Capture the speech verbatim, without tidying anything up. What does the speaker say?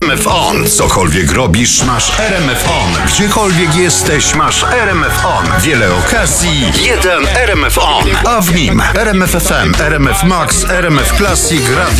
R M F On. Cokolwiek robisz, masz R M F On. Gdziekolwiek jesteś, masz R M F On. Wiele okazji, jeden R M F On. A w nim R M F F M, R M F Max, R M F Classic, Radio